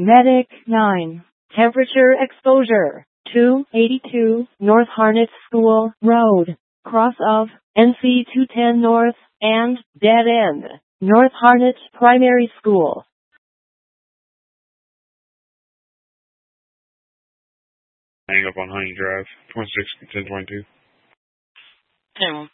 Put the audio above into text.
Medic 9. Temperature exposure 282 North Harnett School Road, cross of NC 210 North and dead end North Harnett Primary School. Hang up on Honey Drive, 261022. Hey,